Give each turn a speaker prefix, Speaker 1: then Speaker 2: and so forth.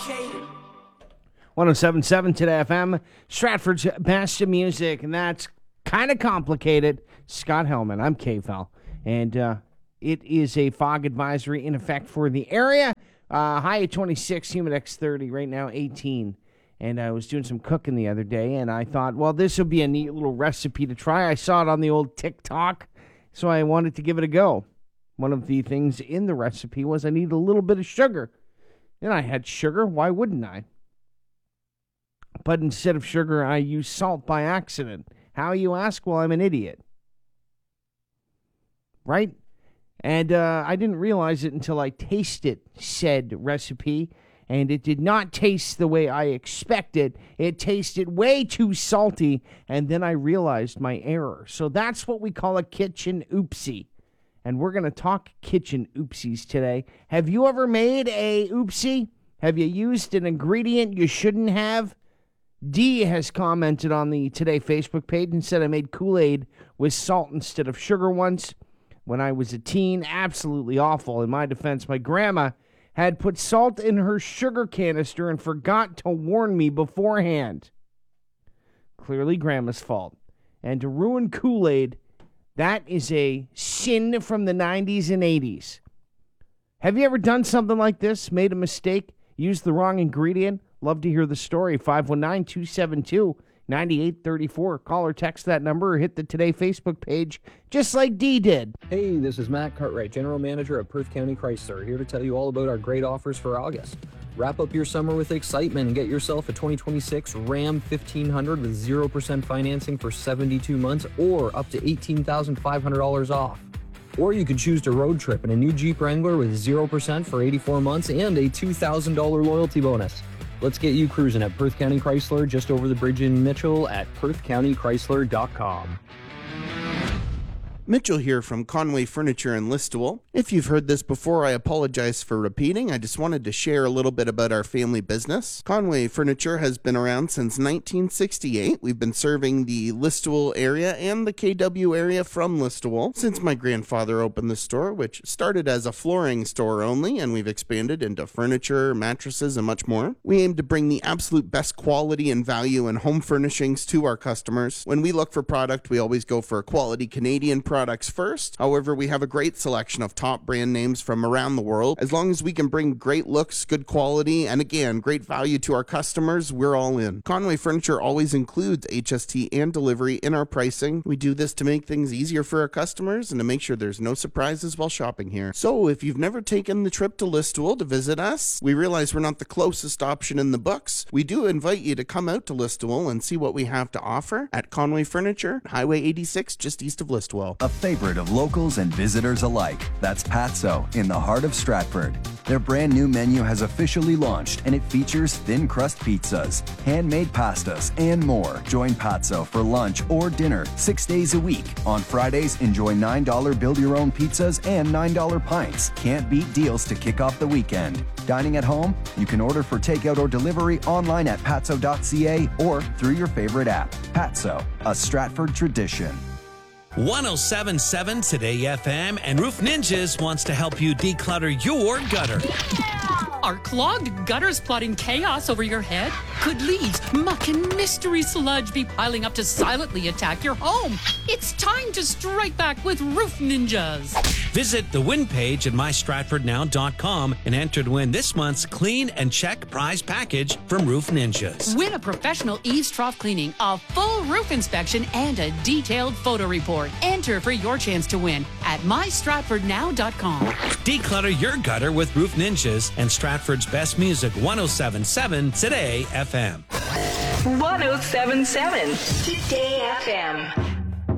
Speaker 1: 107.7 Today FM, Stratford's best music, and that's kind of complicated. Scott Hellman, I'm K-Fel, and it is a fog advisory in effect for the area. High at 26, Humidex 30, right now 18. And I was doing some cooking the other day, and I thought, well, this will be a neat little recipe to try. I saw it on the old TikTok, so I wanted to give it a go. One of the things in the recipe was I needed a little bit of sugar. And I had sugar, why wouldn't I? But instead of sugar, I used salt by accident. How, you ask? Well, I'm an idiot. Right? And I didn't realize it until I tasted said recipe, and it did not taste the way I expected. It tasted way too salty, and then I realized my error. So that's what we call a kitchen oopsie. And we're going to talk kitchen oopsies today. Have you ever made a oopsie? Have you used an ingredient you shouldn't have? Dee has commented on the Today Facebook page and said I made Kool-Aid with salt instead of sugar once when I was a teen. Absolutely awful. In my defense, my grandma had put salt in her sugar canister and forgot to warn me beforehand. Clearly grandma's fault. And to ruin Kool-Aid, that is a sin from the 90s and 80s. Have you ever done something like this? Made a mistake? Used the wrong ingredient? Love to hear the story. 519-272-9834. Call or text that number or hit the Today Facebook page, just like Dee did.
Speaker 2: Hey, this is Matt Cartwright, General Manager of Perth County Chrysler, here to tell you all about our great offers for August. Wrap up your summer with excitement and get yourself a 2026 Ram 1500 with 0% financing for 72 months or up to $18,500 off. Or you could choose to road trip in a new Jeep Wrangler with 0% for 84 months and a $2,000 loyalty bonus. Let's get you cruising at Perth County Chrysler, just over the bridge in Mitchell at perthcountychrysler.com.
Speaker 3: Mitchell here from Conway Furniture in Listowel. If you've heard this before, I apologize for repeating. I just wanted to share a little bit about our family business. Conway Furniture has been around since 1968. We've been serving the Listowel area and the KW area from Listowel since my grandfather opened the store, which started as a flooring store only, and we've expanded into furniture, mattresses, and much more. We aim to bring the absolute best quality and value in home furnishings to our customers. When we look for product, we always go for quality Canadian products first. However, we have a great selection of top brand names from around the world. As long as we can bring great looks, good quality, and again, great value to our customers, we're all in. Conway Furniture always includes HST and delivery in our pricing. We do this to make things easier for our customers and to make sure there's no surprises while shopping here. So if you've never taken the trip to Listowel to visit us, we realize we're not the closest option in the books. We do invite you to come out to Listowel and see what we have to offer at Conway Furniture, Highway 86, just east of Listowel.
Speaker 4: A favorite of locals and visitors alike. That's Patso in the heart of Stratford. Their brand new menu has officially launched, and it features thin crust pizzas, handmade pastas, and more. Join Patso for lunch or dinner 6 days a week. On Fridays, enjoy $9 build-your-own pizzas and $9 pints. Can't beat deals to kick off the weekend. Dining at home? You can order for takeout or delivery online at patso.ca or through your favorite app. Patso, a Stratford tradition.
Speaker 5: 107.7 Today FM and Roof Ninjas wants to help you declutter your gutter.
Speaker 6: Are clogged gutters plotting chaos over your head? Could leaves, muck, and mystery sludge be piling up to silently attack your home? It's time to strike back with Roof Ninjas.
Speaker 5: Visit the win page at mystratfordnow.com and enter to win this month's Clean and Check prize package from Roof Ninjas.
Speaker 6: Win a professional eaves trough cleaning, a full roof inspection, and a detailed photo report. Enter for your chance to win at mystratfordnow.com.
Speaker 5: Declutter your gutter with Roof Ninjas and Stratford's best music, 107.7 Today FM.
Speaker 7: 107.7 Today FM.